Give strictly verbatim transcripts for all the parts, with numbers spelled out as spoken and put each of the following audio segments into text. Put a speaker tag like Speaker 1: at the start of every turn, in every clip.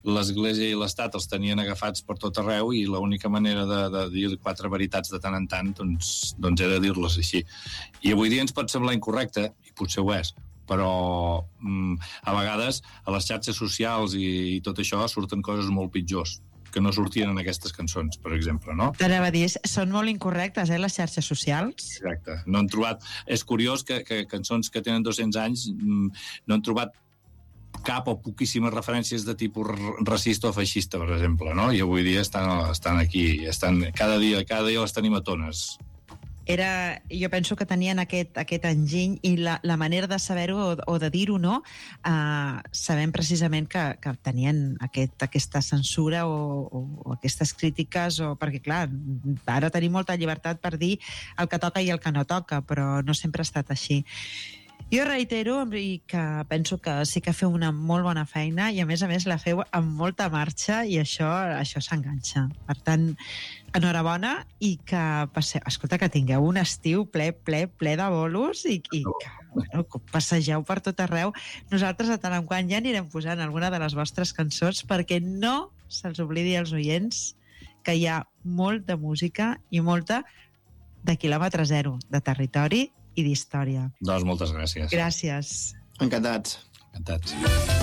Speaker 1: l'Església i l'Estat els tenien agafats per tot arreu i l'única manera de, de dir quatre veritats de tant en tant doncs, doncs era dir-les així. I avui dia ens pot semblar incorrecte, i potser ho és, però mm, a vegades a les xarxes socials i, i tot això surten coses molt pitjors que no sortien en aquestes cançons, per exemple, no?
Speaker 2: T'anava a dir, són molt incorrectes, eh, les xarxes socials?
Speaker 1: Exacte. No han trobat... És curiós que, que cançons que tenen dos-cents anys mm, no han trobat cap o poquíssimes referències de tipus racista o feixista, per exemple, no? I avui dia estan, estan aquí, estan, cada dia, cada dia les tenim a tones.
Speaker 2: Era, jo penso que tenien aquest, aquest enginy i la, la manera de saber-ho o, o de dir-ho, no? Uh, sabem precisament que, que tenien aquest, aquesta censura o, o, o aquestes crítiques, o, perquè clar, ara tenim molta llibertat per dir el que toca i el que no toca, però no sempre ha estat així. Jo reitero i que penso que sí que feu una molt bona feina i a més a més la feu amb molta marxa i això això s'enganxa. Per tant, enhorabona i que passeu, escolta, que tingueu un estiu ple, ple, ple de bolos i, i que, bueno, que passegeu per tot arreu. Nosaltres de tant en quant ja anirem posant alguna de les vostres cançons perquè no se'ls oblidi als oients que hi ha molt de música i molta de quilòmetre zero, de territori i d'història.
Speaker 1: Doncs moltes gràcies.
Speaker 2: Gràcies.
Speaker 3: Encantats.
Speaker 1: Encantats.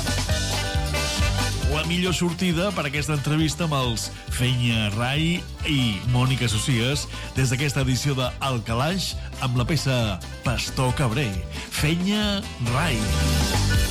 Speaker 4: La millor sortida per aquesta entrevista amb els Fenya Rai i Mònica Socias des d'aquesta edició de El Calaix amb la peça Pastor Cabrer. Fenya Rai.